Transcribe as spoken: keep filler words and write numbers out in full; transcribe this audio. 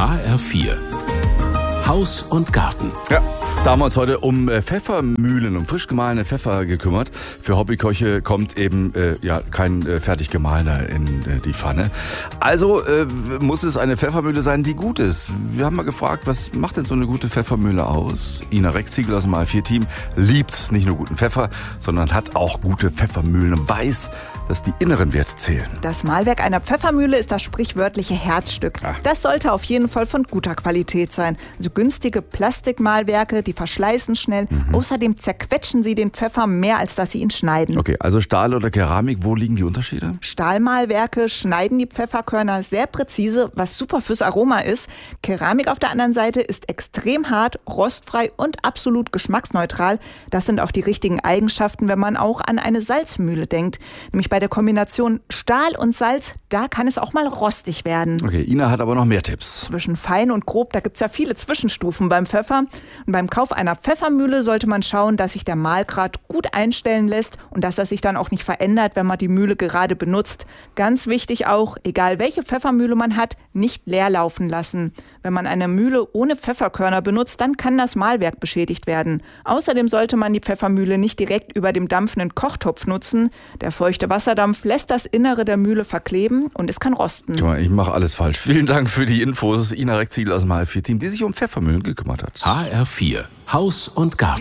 H R vier Haus und Garten. Ja, da haben wir uns heute um äh, Pfeffermühlen, um frisch gemahlene Pfeffer gekümmert. Für Hobbyköche kommt eben äh, ja kein äh, fertig gemahlener in äh, die Pfanne. Also äh, muss es eine Pfeffermühle sein, die gut ist. Wir haben mal gefragt, was macht denn so eine gute Pfeffermühle aus? Ina Rechziegel aus dem H R vier Team liebt nicht nur guten Pfeffer, sondern hat auch gute Pfeffermühlen und weiß, dass die inneren Werte zählen. Das Mahlwerk einer Pfeffermühle ist das sprichwörtliche Herzstück. Ach. Das sollte auf jeden Fall von guter Qualität sein. Also günstige Plastikmahlwerke, die verschleißen schnell. Mhm. Außerdem zerquetschen sie den Pfeffer mehr, als dass sie ihn schneiden. Okay, also Stahl oder Keramik, wo liegen die Unterschiede? Stahlmahlwerke schneiden die Pfefferkörner sehr präzise, was super fürs Aroma ist. Keramik auf der anderen Seite ist extrem hart, rostfrei und absolut geschmacksneutral. Das sind auch die richtigen Eigenschaften, wenn man auch an eine Salzmühle denkt. Nämlich bei der Kombination Stahl und Salz, da kann es auch mal rostig werden. Okay, Ina hat aber noch mehr Tipps. Zwischen fein und grob, da gibt es ja viele Zwischenstufen beim Pfeffer. Und beim Kauf einer Pfeffermühle sollte man schauen, dass sich der Mahlgrad gut einstellen lässt und dass er sich dann auch nicht verändert, wenn man die Mühle gerade benutzt. Ganz wichtig auch, egal welche Pfeffermühle man hat, nicht leer laufen lassen. Wenn man eine Mühle ohne Pfefferkörner benutzt, dann kann das Mahlwerk beschädigt werden. Außerdem sollte man die Pfeffermühle nicht direkt über dem dampfenden Kochtopf nutzen. Der feuchte Wasserdampf lässt das Innere der Mühle verkleben und es kann rosten. Guck mal, ich mache alles falsch. Vielen Dank für die Infos. Ina Rechziegel aus dem H R vier Team, die sich um Pfeffermühlen gekümmert hat. H R vier Haus und Garten.